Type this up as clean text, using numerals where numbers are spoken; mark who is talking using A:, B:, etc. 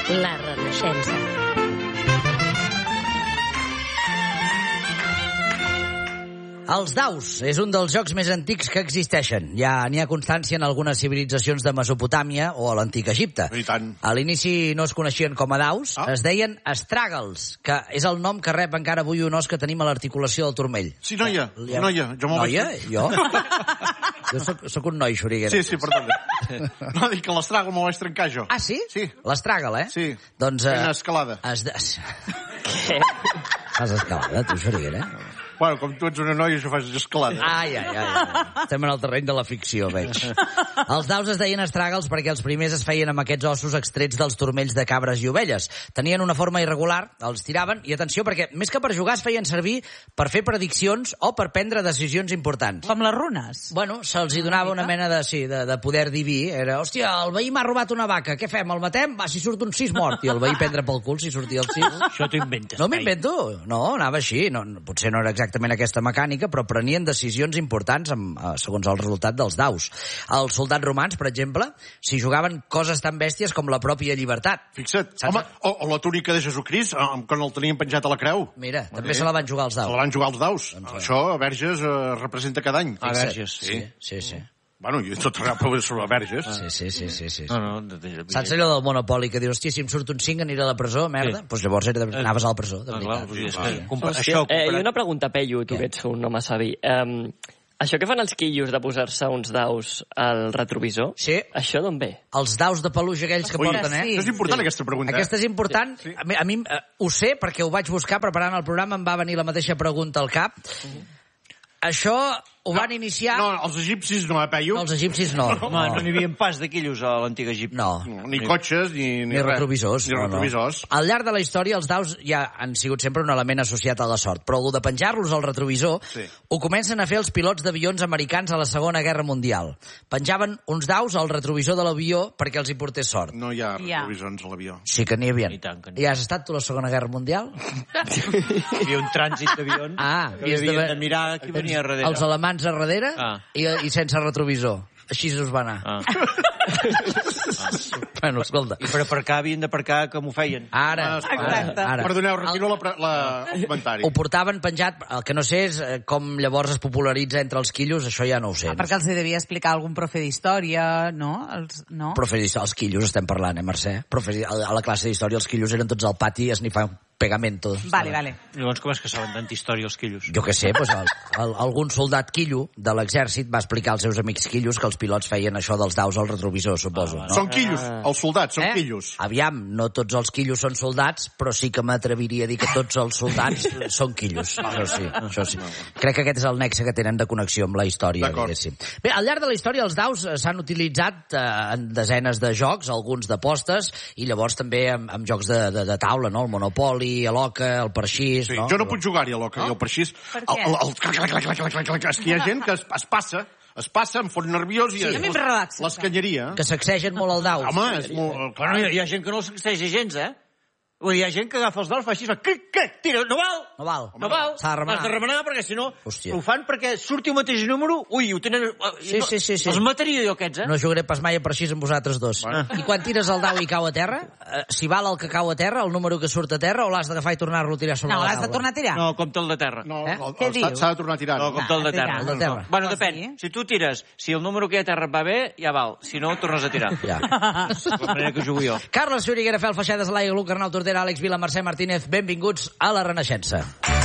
A: La Renaixença.
B: Els daus és un dels jocs més antics que existeixen. Ja n'hi ha constància en algunes civilitzacions de Mesopotàmia o a l'antic Egipte.
C: I tant.
B: A l'inici no es coneixien com a daus, es deien astràgals, que és el nom que rep encara avui un os que tenim a l'articulació del turmell.
C: Sí, noia, noia. Jo me'l vaig...
B: Noia? Jo? Jo soc un noi, Xuriguera.
C: Sí, perdona. No, dic que l'astràgal me'l vaig trencar jo.
B: Ah, sí?
C: Sí.
B: L'astràgal,
C: Sí.
B: Doncs...
C: Fent escalada.
B: Què? Fas escalada, tu, Xuriguera?
C: Bueno, com tu ets una noia, jo faig escalada.
B: Ai. Estem en el terreny de la ficció, veig. Els daus es deien astràgals perquè els primers es feien amb aquests ossos extrets dels turmells de cabres i ovelles. Tenien una forma irregular, els tiraven, i atenció, perquè més que per jugar es feien servir per fer prediccions o per prendre decisions importants.
D: Com les runes?
B: Bueno, se'ls hi donava una mena de poder diví. Era, hòstia, el veí m'ha robat una vaca, què fem, el matem? Va, si surt un 6 mort. I el veí prendre pel cul si sortia el 6.
E: Això t'ho inventes.
B: No m'invento. No, anava així. No, potser no era exactament aquesta mecànica, però prenien decisions importants segons el resultat dels daus. Els soldats romans, per exemple, s'hi jugaven coses tan bèsties com la pròpia llibertat.
C: Fixa't, home, o la túnica de Jesucrist, quan el tenien penjat a la creu.
B: Mira, també se la van jugar els daus.
C: Se la van jugar els daus. Això a Verges representa cada any.
E: A Verges,
B: sí.
C: Bueno, i tot arreu però sobre Verges.
B: Sí.
E: No.
B: Saps allò del Monopoli que dius, hòstia, si em surt un 5 aniré a la presó, merda? Doncs llavors anaves a la presó, de veritat.
F: I una pregunta, Peyu, tu que ets un home savi. Això que fan els quillos de posar-se uns daus al retrovisor, això d'on ve?
B: Els daus de peluix aquells que porten, eh?
C: És important aquesta pregunta.
B: Aquesta és important. A mi ho sé perquè ho vaig buscar preparant el programa, em va venir la mateixa pregunta al cap. Això ho van iniciar...
C: No, els egipcis no, Peyu?
B: No, els egipcis no.
E: Home, no n'hi havia pas de quillos a l'antic Egipte.
B: No.
C: Ni cotxes, ni
B: retrovisors.
C: Ni retrovisors.
B: Al llarg de la història, els daus ja han sigut sempre un element associat a la sort, però el de penjar-los al retrovisor ho comencen a fer els pilots d'avions americans a la Segona Guerra Mundial. Penjaven uns daus al retrovisor de l'avió perquè els hi portés sort.
C: No hi ha retrovisors a l'avió.
B: Sí que n'hi havia.
E: I
B: has estat tu a la Segona Guerra Mundial?
E: Hi havia un trànsit d'avions que havien de mirar qui venia darrere.
B: Els alemans a darrere i sense retrovisor. Així us va anar. Bueno, escolta.
E: I per aparcar havien d'aparcar com ho feien.
B: Ara.
C: Perdoneu, retiro el comentari.
B: Ho portaven penjat, el que no sé és com llavors es popularitza entre els quillos, això ja no ho sé.
D: Perquè els devia explicar algun profe d'història, no?
B: Profe d'història, els quillos estem parlant, Mercè? A la classe d'història els quillos eren tots al pati esnifant pegamento.
D: Vale.
E: Llavors com és que saben tanta història els quillos?
B: Jo què sé, algun soldat quillo de l'exèrcit va explicar als seus amics quillos que els pilots feien això dels daus al retrovisor, suposo.
C: Són quillos, els soldats són quillos.
B: Aviam, no tots els quillos són soldats, però sí que m'atreviria a dir que tots els soldats són quillos. Això sí. Crec que aquest és el nexe que tenen de connexió amb la història, diguéssim. Bé, al llarg de la història els daus s'han utilitzat en desenes de jocs, alguns d'apostes, i llavors també amb jocs de taula, no? El Monopoli, l'oca, el parxís...
C: Sí, jo no puc jugar-hi a l'oca i al parxís.
D: Per què?
C: És que hi ha gent que es passa, em fot nerviós i l'escanyaria.
B: Que sacsegen molt el dau.
C: Home, és molt...
E: Clar, hi ha gent que no el sacseja gens, eh? Hi ha gent que agafa els daus, fa així, fa cric, tira, no val.
B: S'ha de remenar.
E: Has de remenar perquè si no
B: Hòstia.
E: ho fan perquè surti el mateix número, ho tenen...
B: Sí.
E: Els mataria jo aquests, eh?
B: No jugaré pas mai a parxís amb vosaltres dos. I quan tires el dau i cau a terra, si val el que cau a terra, el número que surt a terra, o l'has d'agafar i tornar-lo a tirar sobre la taula?
D: No, l'has de tornar a tirar?
E: No, compta el de terra.
C: No,
D: Què dius?
C: s'ha de tornar a tirar.
E: No, compta el de terra.
B: El de terra.
E: Bueno, depèn. Si tu tires, si el número que hi ha a terra va bé, ja val. Si no, tornes a tirar.
B: Ja.
E: La manera que jugo jo.
B: Carles Xuriguera, Fel Feixedes, Laia Luc, Arnau Tordera, Àlex Vila, Mercè Martínez, benvinguts a La Renaixença.